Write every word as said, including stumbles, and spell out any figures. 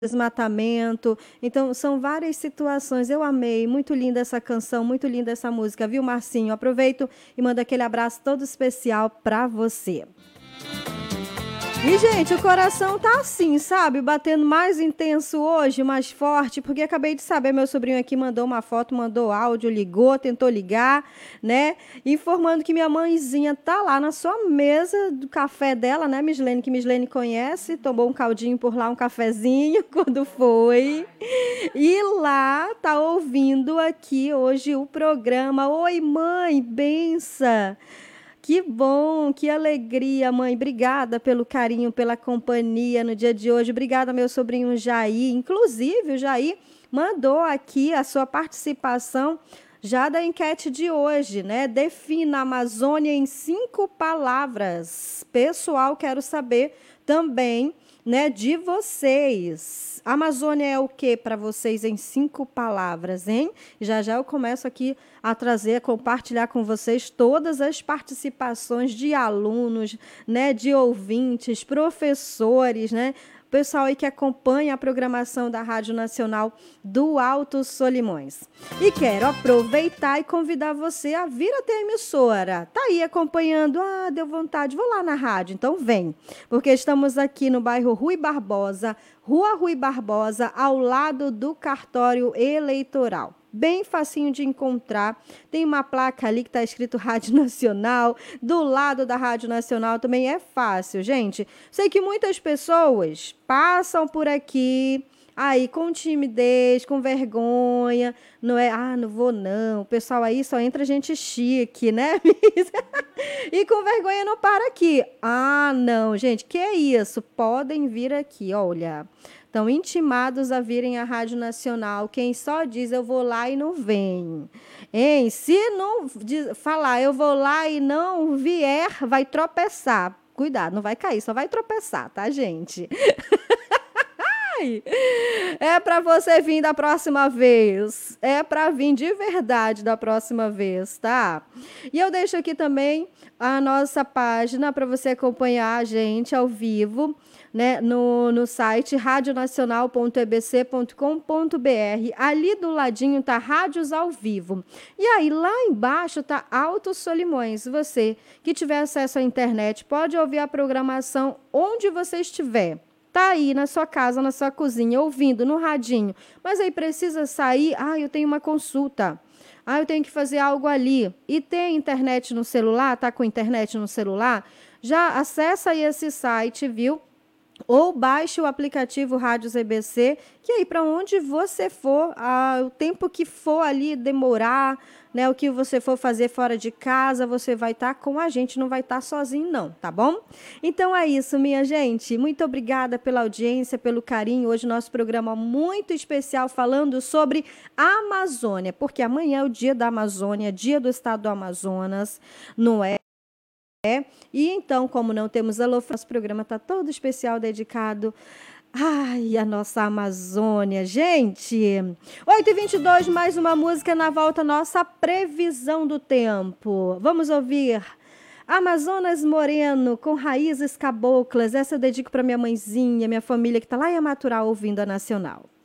desmatamento. Então, são várias situações. Eu amei, muito linda essa canção, muito linda essa música, viu, Marcinho? Aproveito e mando aquele abraço todo especial para você. E, gente, o coração tá assim, sabe? Batendo mais intenso hoje, mais forte, porque acabei de saber, meu sobrinho aqui mandou uma foto, mandou áudio, ligou, tentou ligar, né? Informando que minha mãezinha tá lá na sua mesa do café dela, né, Mislene, que Mislene conhece, tomou um caldinho por lá, um cafezinho, quando foi. E lá tá ouvindo aqui hoje o programa. Oi, mãe, bença! Que bom, que alegria, mãe. Obrigada pelo carinho, pela companhia no dia de hoje. Obrigada, meu sobrinho Jair. Inclusive, o Jair mandou aqui a sua participação já da enquete de hoje, né? Defina a Amazônia em cinco palavras. Pessoal, quero saber também, né, de vocês. Amazônia é o que para vocês em cinco palavras, hein? Já já eu começo aqui a trazer, a compartilhar com vocês todas as participações de alunos, né, de ouvintes, professores, né? Pessoal aí que acompanha a programação da Rádio Nacional do Alto Solimões. E quero aproveitar e convidar você a vir até a emissora. Tá aí acompanhando, ah, deu vontade, vou lá na rádio, então vem. Porque estamos aqui no bairro Rui Barbosa, Rua Rui Barbosa, ao lado do cartório eleitoral. Bem facinho de encontrar. Tem uma placa ali que está escrito Rádio Nacional. Do lado da Rádio Nacional também é fácil, gente. Sei que muitas pessoas passam por aqui, aí com timidez, com vergonha, não é? Ah, não vou não. O pessoal aí só entra gente chique, né? E com vergonha não para aqui. Ah, não, gente, que é isso? Podem vir aqui, olha. Estão intimados a virem à Rádio Nacional. Quem só diz eu vou lá e não vem. Hein? Se não diz, falar eu vou lá e não vier, vai tropeçar. Cuidado, não vai cair, só vai tropeçar, tá, gente? É para você vir da próxima vez. É para vir de verdade da próxima vez, tá? E eu deixo aqui também a nossa página para você acompanhar a gente ao vivo, né, no, no site radionacional ponto e b c ponto com ponto b r. Ali do ladinho tá Rádios ao Vivo. E aí lá embaixo tá Alto Solimões. Você que tiver acesso à internet pode ouvir a programação onde você estiver. Tá aí na sua casa, na sua cozinha, ouvindo no radinho. Mas aí precisa sair, ah, eu tenho uma consulta. Ah, eu tenho que fazer algo ali. E tem internet no celular, tá com internet no celular? Já acessa aí esse site, viu? Ou baixe o aplicativo Rádios E B C, que aí para onde você for, ah, o tempo que for ali demorar, né, o que você for fazer fora de casa, você vai estar com a gente, não vai estar sozinho não, tá bom? Então é isso, minha gente. Muito obrigada pela audiência, pelo carinho. Hoje nosso programa muito especial falando sobre a Amazônia, porque amanhã é o dia da Amazônia, dia do estado do Amazonas, não é? É. E então, como não temos alô, nosso programa está todo especial dedicado ai, a nossa Amazônia. Gente, oito e vinte e dois, mais uma música na volta, nossa previsão do tempo. Vamos ouvir Amazonas Moreno com Raízes Caboclas. Essa eu dedico para minha mãezinha, minha família que está lá em Amaturá ouvindo a Nacional.